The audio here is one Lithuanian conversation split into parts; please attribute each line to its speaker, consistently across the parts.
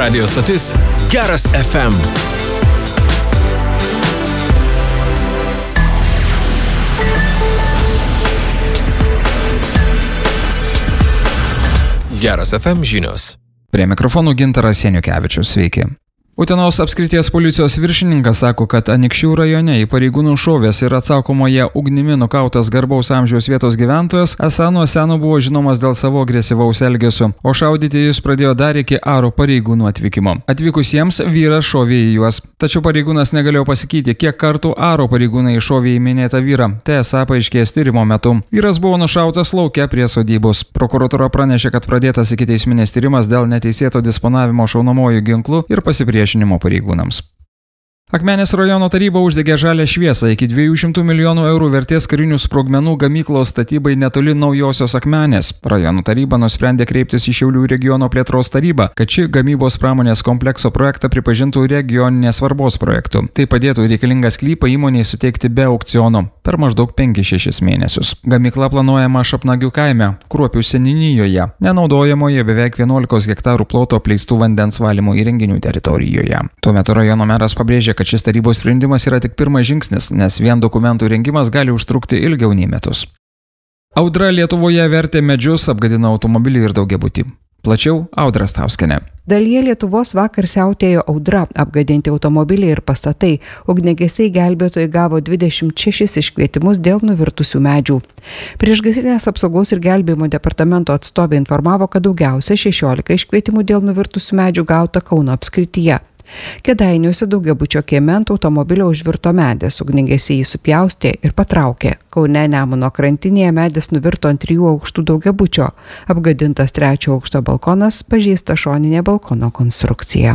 Speaker 1: Radio stotis Geras FM. Geras FM žinios.
Speaker 2: Prie mikrofonų Gintaras Janiukevičius, sveiki. Utenos apskrities policijos viršininkas sako, kad Anykščių rajone į pareigūnų šovės ir atsakomoje ugnimi nukautas garbaus amžiaus vietos gyventojas esą nuo seno buvo žinomas dėl savo agresyvaus elgesio, o šaudyti jis pradėjo dar iki aro pareigūnų atvykimo. Atvykusiems vyras šovė į juos, tačiau pareigūnas negalėjo pasakyti, kiek kartų aro pareigūnai šovė į minėtą vyrą. Tai esą paaiškės tyrimo metu. Vyras buvo nušautas lauke prie sodybos. Prokuratūra pranešė, kad pradėtas ikiteisminis tyrimas dėl neteisėto disponavimo šaunamojų ginklų ir pasipriešinimo pareigūnams. Akmenės rajono taryba uždegė žalią šviesą iki 200 milijonų eurų vertės karinių sprogmenų gamyklos statybai netoli Naujosios Akmenės. Rajono taryba nusprendė kreiptis į Šiaulių regiono plėtros tarybą, kad ši gamybos pramonės komplekso projektą pripažintų regioninės svarbos projektu. Tai padėtų reikalingą sklypą įmonei suteikti be aukciono per maždaug 5-6 mėnesius. Gamykla planuojama Šapnagių kaime, Kruopių seniūnijoje, nenaudojamoje beveik 11 hektarų ploto apleistų vandens valymo įrenginių teritorijoje. Tuo metu rajono meras pabrėžė, kad šis tarybos sprendimas yra tik pirmas žingsnis, nes vien dokumentų rengimas gali užtrukti ilgiau nei metus. Audra Lietuvoje vertė medžius, apgadino automobilį ir daugiabutį. Plačiau Audra Stauskienė.
Speaker 3: Dalyje Lietuvos vakar siautėjo audra, apgadinti automobiliai ir pastatai. Ugniagesiai gelbėtojai gavo 26 iškvietimus dėl nuvirtusių medžių. Priešgaisrinės apsaugos ir gelbėjimo departamento atstovė informavo, kad daugiausia 16 iškvietimų dėl nuvirtusių medžių gauta Kauno apskrityje. Kėdainiuose daugiabučio kieme ant automobilio užvirto medis, ugniagesiai jį supjaustė ir patraukė. Kaune Nemuno krantinėje medis nuvirto ant 3 aukštų daugiabučio. Apgadintas 3 aukšto balkonas, pažeista šoninė balkono konstrukcija.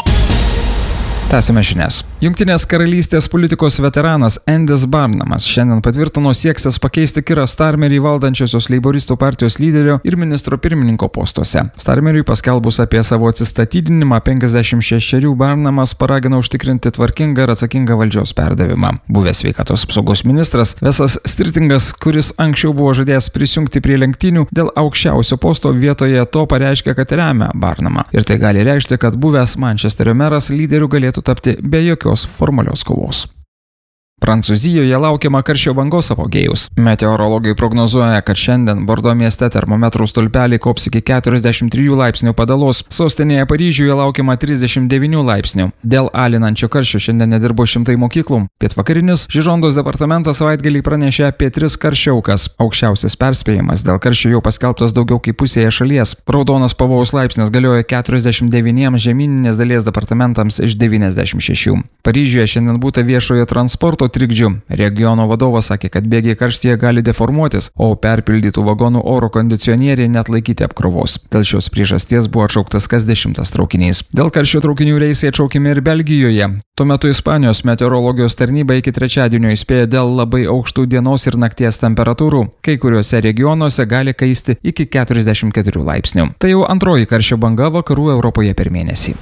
Speaker 2: Tęsime žinias. Jungtinės karalystės politikos veteranas Endis Barnamas šiandien patvirtino sieksis pakeisti Kirą Starmerį valdančiosios leiboristų partijos lyderio ir ministro pirmininko postuose. Starmeriui paskelbus apie savo atsistatydinimą 56 Barnamas paragino užtikrinti tvarkingą ir atsakingą valdžios perdavimą. Buvęs sveikatos apsaugos ministras Vesas Stritingas, kuris anksčiau buvo žadėjęs prisijungti prie lenktynių dėl aukščiausio posto, vietoje to pareiškė, kad remia Barnamą. Ir tai gali reikšti, kad buvęs Mančesterio meras lyderiu galėtų tapti be jokios formalios kovos. Prancūzijoje laukiama karščio bangos apogėjus. Meteorologai prognozuoja, kad šiandien Bordo mieste termometrų stulpeliai kops iki 43 laipsnių padalos. Sostinėje Paryžiuje laukiama 39 laipsnių. Dėl alinančio karščio šiandien nedirbo 100 mokyklų. Pietvakarinis Žirondos departamentas savaitgalį pranešė apie 3 karščio aukas. Aukščiausias perspėjimas dėl karščio jau paskelbtas daugiau kaip pusėje šalies. Raudonas pavojaus laipsnis galioja 49 žemyninės dalies departamentams iš 96. Paryžiuje šiandien būta viešojo transporto trikdžių. Regiono vadovas sakė, kad bėgiai karštyje gali deformuotis, o perpildytų vagonų oro kondicionieriai net laikyti apkrovos. Dėl šios priežasties buvo atšauktas kas 10 traukinys. Dėl karščio traukinių reisai atšaukiami ir Belgijoje. Tuo metu Ispanijos meteorologijos tarnyba iki trečiadienio įspėja dėl labai aukštų dienos ir nakties temperatūrų. Kai kuriuose regionuose gali kaisti iki 44 laipsnių. Tai jau antroji karščio banga vakarų Europoje per mėnesį.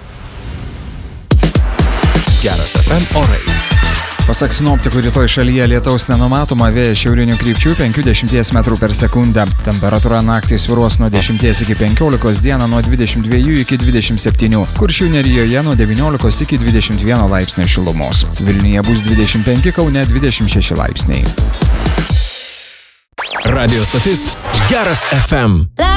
Speaker 1: Geras FM orai.
Speaker 2: Pasak sinoptikų, rytoj šalyje lietaus nenumatoma, vėjas šiaurinių krypčių 5-10 metrų per sekundę. Temperatūra naktį svyruos nuo 10 iki 15, dieną nuo 22 iki 27. Kuršių nerijoje nuo 19 iki 21 laipsnių šilumos. Vilniuje bus 25, Kaune 26 laipsniai.
Speaker 1: Radio stotis Geras FM.